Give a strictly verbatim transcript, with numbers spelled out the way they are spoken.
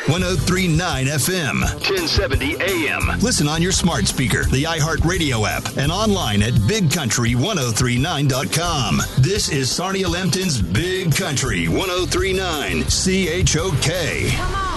one oh three point nine F M, ten seventy A M. Listen on your smart speaker, the iHeartRadio app, and online at big country ten thirty-nine dot com. This is Sarnia Lempton's Big Country ten thirty-nine, C H O K. Come on.